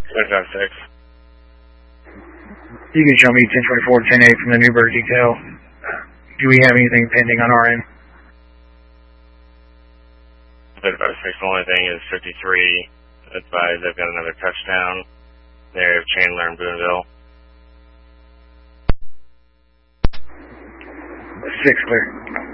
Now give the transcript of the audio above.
25-6. You can show me 1024-10-8 from the Newburgh detail. Do we have anything pending on our end? 25-6, the only thing is 53. Advised they've got another touchdown. There, Chandler and Boonville. 6 clear.